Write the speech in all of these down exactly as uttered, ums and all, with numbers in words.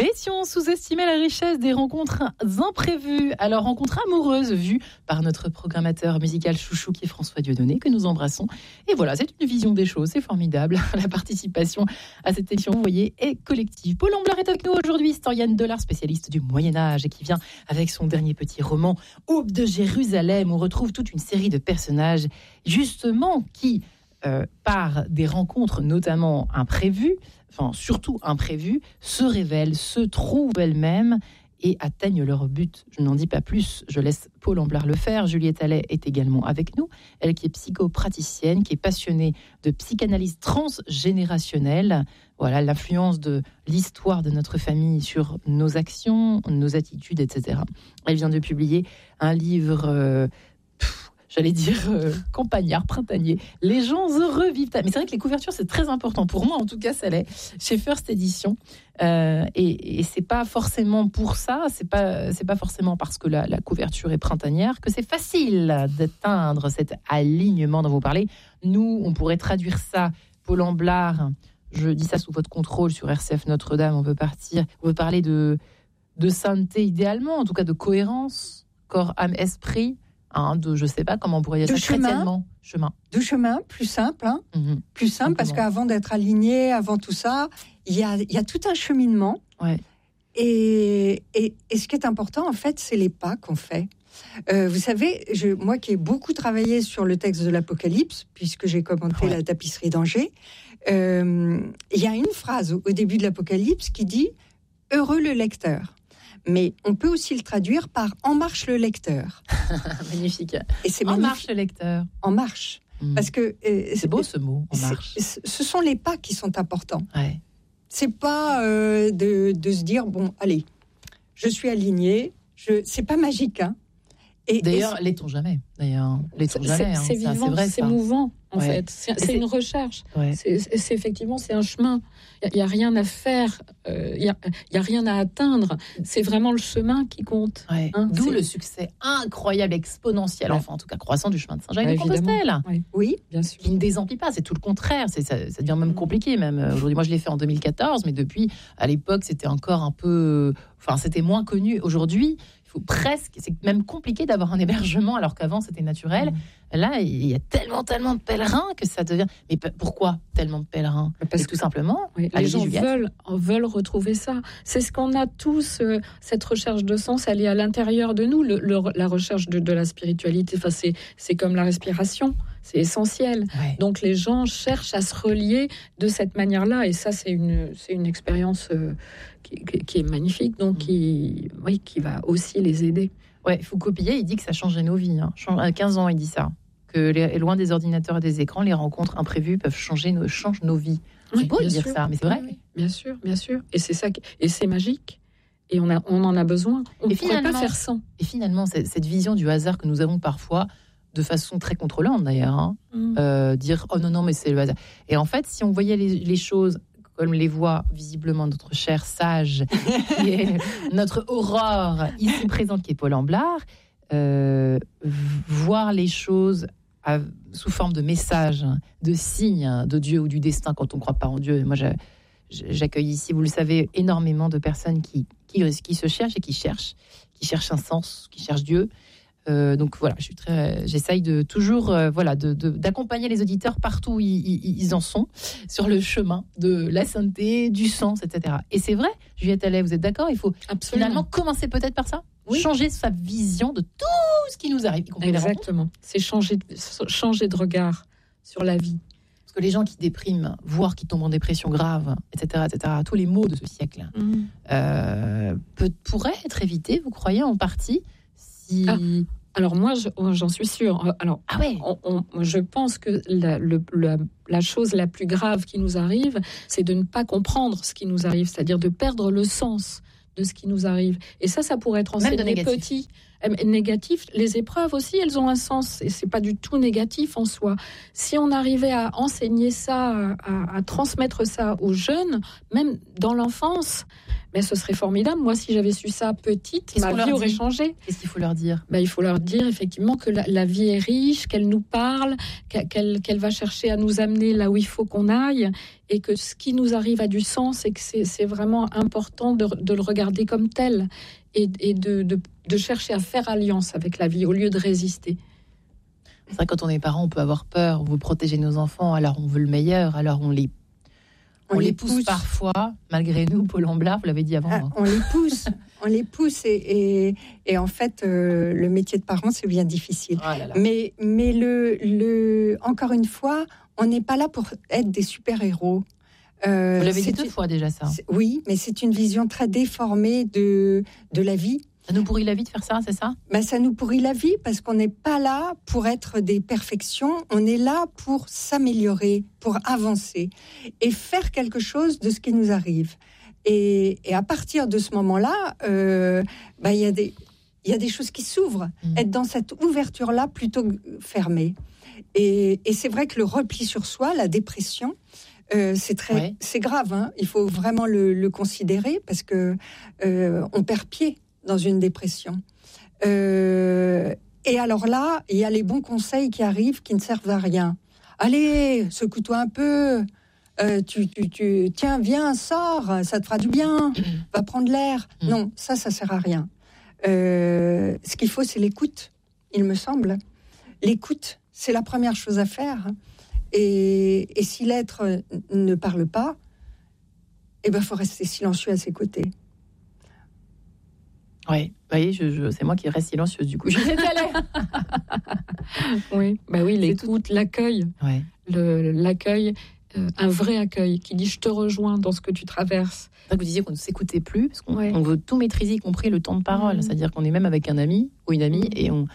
Et si on sous-estimait la richesse des rencontres imprévues, alors rencontres amoureuses vues par notre programmateur musical chouchou qui est François Dieudonné, que nous embrassons. Et voilà, c'est une vision des choses, c'est formidable. La participation à cette émission, vous voyez, est collective. Paul Amblard est avec nous aujourd'hui, historienne de l'art, spécialiste du Moyen-Âge, et qui vient avec son dernier petit roman, Aube de Jérusalem. On retrouve toute une série de personnages, justement, qui, euh, par des rencontres notamment imprévues, enfin surtout imprévues, se révèlent, se trouvent elles-mêmes et atteignent leur but. Je n'en dis pas plus, je laisse Paul Amblard le faire. Juliette Allais est également avec nous, elle qui est psychopraticienne, qui est passionnée de psychanalyse transgénérationnelle. Voilà, l'influence de l'histoire de notre famille sur nos actions, nos attitudes, et cetera. Elle vient de publier un livre... Euh, J'allais dire euh, campagnard, printanier. Les gens heureux vivent. Mais c'est vrai que les couvertures, c'est très important. Pour moi, en tout cas, ça l'est. Chez First Edition. Euh, et, et c'est pas forcément pour ça, c'est pas, c'est pas forcément parce que la, la couverture est printanière que c'est facile d'atteindre cet alignement dont vous parlez. Nous, on pourrait traduire ça, Paul Amblard, je dis ça sous votre contrôle sur R C F Notre-Dame, on veut partir, on veut parler de, de sainteté idéalement, en tout cas de cohérence, corps, âme, esprit. Hein, de, je ne sais pas comment on pourrait dire ça chrétiennement. Chemin. De chemin, plus simple. Hein, mmh. Plus simple, parce qu'avant d'être aligné, avant tout ça, il y a, y a tout un cheminement. Ouais. Et, et, et ce qui est important, en fait, c'est les pas qu'on fait. Euh, vous savez, je, moi qui ai beaucoup travaillé sur le texte de l'Apocalypse, puisque j'ai commenté ouais. la tapisserie d'Angers, euh, il y a une phrase au, au début de l'Apocalypse qui dit « Heureux le lecteur ». Mais on peut aussi le traduire par « En marche le lecteur ». Magnifique. Et c'est en magnifique. marche le lecteur. En marche. Mmh. Parce que, euh, c'est, c'est beau ce mot, en marche. Ce sont les pas qui sont importants. Ouais. C'est pas euh, de, de se dire, bon, allez, je suis aligné. Je... C'est pas magique. Hein. Et, d'ailleurs, et l'est-on jamais D'ailleurs, l'est-on c'est, jamais c'est, hein. c'est vivant, c'est, vrai, c'est ça. mouvant, en ouais. fait. C'est, c'est, c'est une recherche. Ouais. C'est, c'est, c'est effectivement, c'est un chemin. Il n'y a, a rien à faire. Il euh, n'y a, a rien à atteindre. C'est vraiment le chemin qui compte. Ouais. Hein, D'où c'est... le succès incroyable, exponentiel, ouais. enfin, en tout cas, croissant du chemin de Saint-Jacques ouais, de Compostelle. Oui. oui, bien sûr. Qui ne désemplit pas, c'est tout le contraire. C'est, ça, ça devient même compliqué. Même aujourd'hui, moi, je l'ai fait en deux mille quatorze, mais depuis, à l'époque, c'était encore un peu... Enfin, c'était moins connu. Aujourd'hui, il faut presque, c'est même compliqué d'avoir un hébergement alors qu'avant c'était naturel. Mmh. Là, il y a tellement, tellement de pèlerins que ça devient. Mais p- pourquoi tellement de pèlerins ? Parce que tout simplement, oui, les gens veulent, veulent retrouver ça. C'est ce qu'on a tous, euh, cette recherche de sens, elle est à l'intérieur de nous. Le, le, la recherche de, de la spiritualité, enfin, c'est, c'est comme la respiration. C'est essentiel. Ouais. Donc les gens cherchent à se relier de cette manière-là, et ça c'est une c'est une expérience euh, qui, qui est magnifique, donc mmh. qui oui qui va aussi les aider. Ouais, Foucault Pillet, il dit que ça changeait nos vies. Hein. À quinze ans, il dit ça, que les, loin des ordinateurs et des écrans, les rencontres imprévues peuvent changer nos changent nos vies. C'est oui, beau de dire sûr. Ça, mais c'est vrai. Oui, oui. Bien sûr, bien sûr. Et c'est ça, qui, et c'est magique. Et on a on en a besoin. On ne pourrait pas faire sans. Et finalement, cette, cette vision du hasard que nous avons parfois, de façon très contrôlante d'ailleurs, hein, mmh. euh, dire « oh non, non, mais c'est le hasard ». Et en fait, si on voyait les, les choses comme les voit visiblement notre cher sage, qui est notre Aurore ici présente, qui est Paul Amblard, euh, voir les choses à, sous forme de messages, de signes de Dieu ou du destin quand on ne croit pas en Dieu. Moi, je, j'accueille ici, vous le savez, énormément de personnes qui, qui, qui se cherchent et qui cherchent, qui cherchent un sens, qui cherchent Dieu. Euh, donc voilà, je suis très, j'essaye de toujours euh, voilà, de, de, d'accompagner les auditeurs partout où ils, ils, ils en sont, sur le chemin de la sainteté, du sens, et cetera. Et c'est vrai, Juliette Allais, vous êtes d'accord ? Il faut Absolument. Finalement commencer peut-être par ça, oui. Changer sa vision de tout ce qui nous arrive. Exactement, c'est changer de, changer de regard sur la vie. Parce que les gens qui dépriment, voire qui tombent en dépression grave, et cetera, et cetera, tous les maux de ce siècle, mmh. euh, peut, pourraient être évités, vous croyez, en partie, si... Ah. Alors moi, je, j'en suis sûre. Alors, ah ouais. on, on, je pense que la, le, la, la chose la plus grave qui nous arrive, c'est de ne pas comprendre ce qui nous arrive, c'est-à-dire de perdre le sens de ce qui nous arrive. Et ça, ça pourrait être enseigné petit. Négatif, les épreuves aussi, elles ont un sens et c'est pas du tout négatif en soi. Si on arrivait à enseigner ça, à, à transmettre ça aux jeunes, même dans l'enfance, mais ce serait formidable. Moi, si j'avais su ça petite, Qu'est-ce ma vie aurait changé. Qu'est-ce qu'il faut leur dire ? Ben, il faut leur dire effectivement que la, la vie est riche, qu'elle nous parle, qu'elle, qu'elle va chercher à nous amener là où il faut qu'on aille et que ce qui nous arrive a du sens et que c'est, c'est vraiment important de, de le regarder comme tel et, et de, de, de chercher à faire alliance avec la vie au lieu de résister. C'est vrai, quand on est parent, on peut avoir peur, on veut protéger nos enfants, alors on veut le meilleur, alors on les, on on les pousse, pousse parfois, malgré nous, Paul Amblard, vous l'avez dit avant. Ah, hein. On les pousse, on les pousse et, et, et en fait, euh, le métier de parent, c'est bien difficile. Oh là là. Mais, mais le, le, encore une fois, on n'est pas là pour être des super-héros. Euh, vous l'avez dit deux une, fois déjà, ça. Oui, mais c'est une vision très déformée de, de la vie. Ça nous pourrit la vie de faire ça, c'est ça ? Ben, ça nous pourrit la vie parce qu'on n'est pas là pour être des perfections. On est là pour s'améliorer, pour avancer et faire quelque chose de ce qui nous arrive. Et, et à partir de ce moment-là, euh, ben, y a des, y a des choses qui s'ouvrent. Mmh. Être dans cette ouverture-là plutôt que fermée. Et, et c'est vrai que le repli sur soi, la dépression, euh, c'est très, ouais. c'est grave. Hein. Il faut vraiment le, le considérer parce que euh, on perd pied dans une dépression. Euh, et alors là, il y a les bons conseils qui arrivent qui ne servent à rien. Allez, secoue-toi un peu. Euh, tu, tu, tu, tiens, viens, sors, ça te fera du bien. Va prendre l'air. Mmh. Non, ça, ça sert à rien. Euh, ce qu'il faut, c'est l'écoute, il me semble. L'écoute, c'est la première chose à faire. Et, et si l'être ne parle pas, eh ben, faut rester silencieux à ses côtés. Oui, voyez, je, je, c'est moi qui reste silencieuse du coup. Je vais oui, bah oui, l'écoute, l'accueil, ouais. le, l'accueil, euh, un vrai accueil qui dit je te rejoins dans ce que tu traverses. Vous disiez qu'on ne s'écoutait plus parce qu'on ouais. on veut tout maîtriser, y compris le temps de parole. Mmh. C'est-à-dire qu'on est même avec un ami ou une amie mmh. et on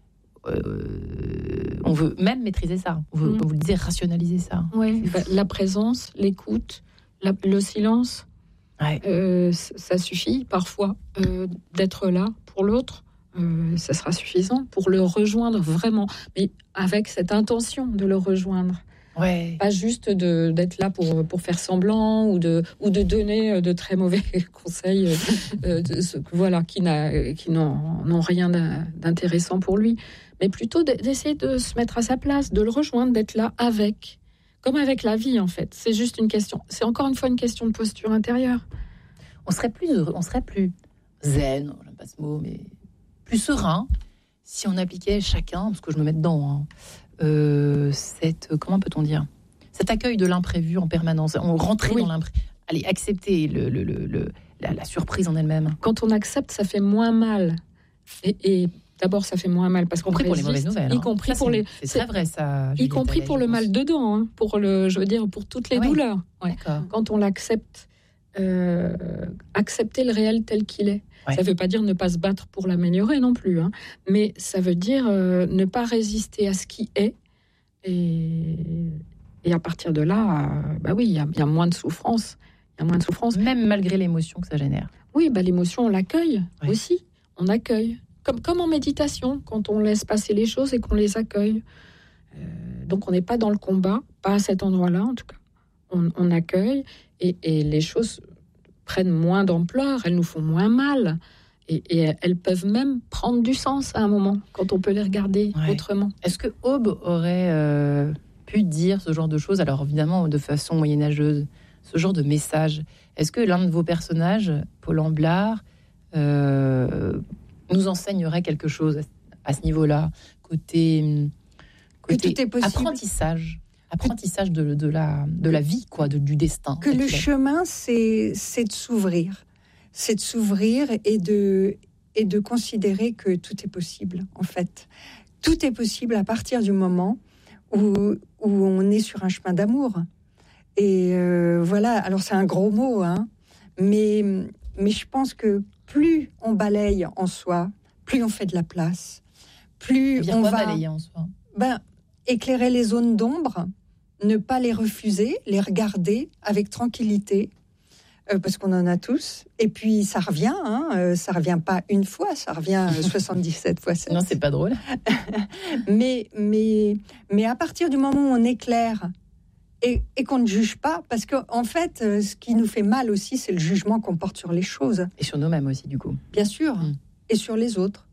euh, on veut même maîtriser ça. On veut, mmh. comme vous le disiez, rationaliser ça. Ouais. Bah, la présence, l'écoute, la, le silence. Ouais. Euh, ça suffit parfois euh, d'être là pour l'autre, euh, ça sera suffisant pour le rejoindre vraiment, mais avec cette intention de le rejoindre. Ouais. Pas juste de, d'être là pour, pour faire semblant ou de, ou de donner de très mauvais conseils euh, de ce, voilà, qui, n'a, qui n'ont, n'ont rien d'intéressant pour lui, mais plutôt d'essayer de se mettre à sa place, de le rejoindre, d'être là avec. Comme avec la vie, en fait. C'est juste une question. C'est encore une fois une question de posture intérieure. On serait plus heureux, on serait plus zen, j'aime pas ce mot, mais plus serein si on appliquait chacun, parce que je me mets dedans, hein, euh, cette, comment peut-on dire, cet accueil de l'imprévu en permanence. On rentrait oui. dans l'imprévu. Allez, accepter le, le, le, le, la, la surprise en elle-même. Quand on accepte, ça fait moins mal. Et, et d'abord, ça fait moins mal parce qu'on résiste, pour les mauvaises nouvelles. Y compris ça, pour les. C'est, c'est très vrai ça. Y compris pour le mal dedans, hein, pour le, je veux dire, pour toutes les oui. douleurs. Ouais. D'accord. Quand on l'accepte, euh, accepter le réel tel qu'il est. Ouais. Ça ne veut pas dire ne pas se battre pour l'améliorer non plus, hein, mais ça veut dire euh, ne pas résister à ce qui est. Et, et à partir de là, euh, bah oui, il y, y a moins de souffrance. Il y a moins de souffrance, même malgré l'émotion que ça génère. Oui, bah l'émotion, on l'accueille ouais. aussi. On accueille. Comme, comme en méditation, quand on laisse passer les choses et qu'on les accueille. Euh, donc on n'est pas dans le combat, pas à cet endroit-là en tout cas. On, on accueille et, et les choses prennent moins d'ampleur, elles nous font moins mal. Et, et elles peuvent même prendre du sens à un moment, quand on peut les regarder ouais. autrement. Est-ce que Aube aurait euh, pu dire ce genre de choses, alors évidemment de façon moyenâgeuse, ce genre de message? Est-ce que l'un de vos personnages, Paul Amblard, euh, nous enseignerait quelque chose à ce niveau-là, côté, côté tout est possible. apprentissage, apprentissage de, de, la, de la vie, quoi, de, du destin. Que le chemin, c'est, c'est de s'ouvrir. C'est de s'ouvrir et de, et de considérer que tout est possible, en fait. Tout est possible à partir du moment où, où on est sur un chemin d'amour. Et euh, voilà, alors c'est un gros mot, hein, mais, mais je pense que plus on balaye en soi, plus on fait de la place, plus bien on quoi va balayer en soi ben, éclairer les zones d'ombre, ne pas les refuser, les regarder avec tranquillité, euh, parce qu'on en a tous. Et puis ça revient, hein, euh, ça revient pas une fois, ça revient soixante-dix-sept fois sept. Non, c'est pas drôle. mais, mais, mais à partir du moment où on éclaire et, et qu'on ne juge pas, parce qu'en en fait, euh, ce qui nous fait mal aussi, c'est le jugement qu'on porte sur les choses. Et sur nous-mêmes aussi, du coup. Bien sûr, mmh. et sur les autres.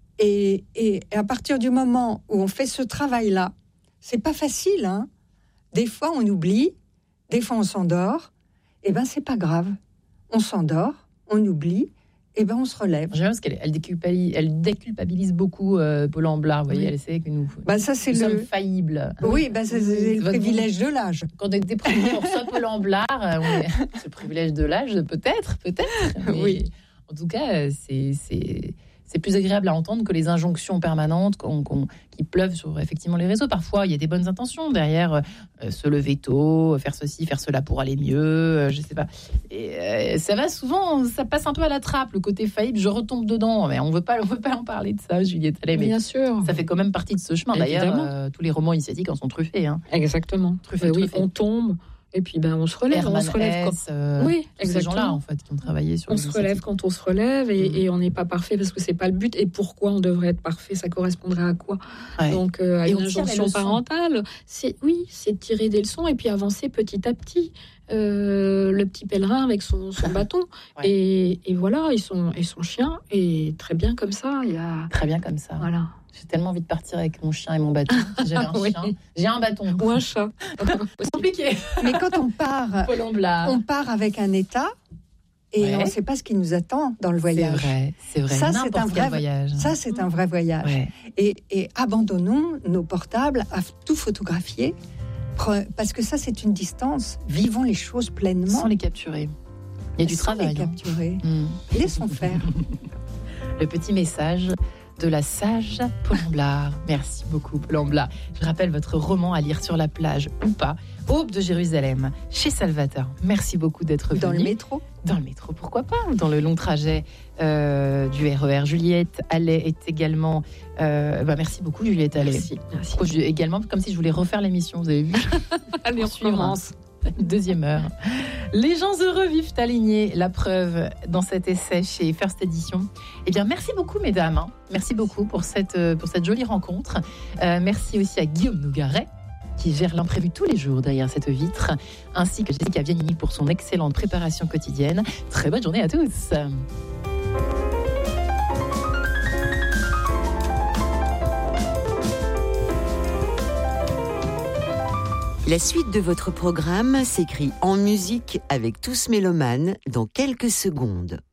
Et, et, et à partir du moment où on fait ce travail-là, c'est pas facile, hein, Des fois, on oublie, des fois, on s'endort. Eh bien, c'est pas grave. On s'endort, on oublie, et ben on se relève. J'aime parce qu'elle elle déculpabilise, elle déculpabilise beaucoup euh, Paul Amblard. Vous voyez, oui. Elle essaie que nous, bah, ça, c'est nous le... sommes faillibles. Oui, bah, c'est, c'est le privilège de l'âge. Quand on est déprimé, on reçoit Paul Amblard. On est... C'est le privilège de l'âge, peut-être, peut-être. Mais oui. En tout cas, c'est... c'est... c'est plus agréable à entendre que les injonctions permanentes qu'on, qu'on, qui pleuvent sur effectivement les réseaux. Parfois, il y a des bonnes intentions derrière, euh, se lever tôt, faire ceci, faire cela pour aller mieux, euh, je sais pas. Et euh, ça va souvent, ça passe un peu à la trappe, le côté faillible, je retombe dedans. Mais on veut pas, on veut pas en parler de ça, Juliette Allais. Bien sûr. Ça fait quand même partie de ce chemin. D'ailleurs, euh, tous les romans initiatiques en sont truffés. Hein. Exactement. Truffés, oui, truffés. On tombe. Et puis ben on se relève, Herman on se relève quand euh, oui, ces gens-là en fait qui ont travaillé sur. On se relève quand on se relève et, mmh. et on n'est pas parfait parce que c'est pas le but. Et pourquoi on devrait être parfait? Ça correspondrait à quoi? Ouais. Donc euh, à et une injonction parentale, c'est oui, c'est tirer des leçons et puis avancer petit à petit. Euh, le petit pèlerin avec son, son bâton ouais. et, et voilà et son et son chien et très bien comme ça. Il y a très bien comme ça. Voilà. J'ai tellement envie de partir avec mon chien et mon bâton. J'ai un oui. chien, j'ai un bâton ou un chat. C'est compliqué. Mais quand on part, on part avec un état et ouais. on ne sait pas ce qui nous attend dans le voyage. C'est vrai, c'est vrai. Ça, N'importe c'est un vrai voyage. Ça, c'est un vrai voyage. Ouais. Et, et abandonnons nos portables à tout photographier parce que ça, c'est une distance. Vivons les choses pleinement. Sans les capturer. Il y a du Sans travail. les capturer. Hein. Mm. Laissons faire. Le petit message de la sage Paul Amblard. Merci beaucoup, Paul Amblard. Je rappelle votre roman à lire sur la plage ou pas, Aube de Jérusalem, chez Salvator. Merci beaucoup d'être venu. Dans le métro Dans le métro, pourquoi pas? Dans le long trajet euh, du R E R. Juliette Allais est également... Euh, bah merci beaucoup, Juliette Allais. Merci. Merci. Je, également, comme si je voulais refaire l'émission, vous avez vu? Allez, on recommence. Deuxième heure. Les gens heureux vivent alignés, la preuve dans cet essai chez First Edition. Eh bien, merci beaucoup, mesdames. Hein. Merci beaucoup pour cette, pour cette jolie rencontre. Euh, merci aussi à Guillaume Nougaret, qui gère l'imprévu tous les jours derrière cette vitre, ainsi que Jessica Vianini pour son excellente préparation quotidienne. Très bonne journée à tous. La suite de votre programme s'écrit en musique avec Tous Mélomanes dans quelques secondes.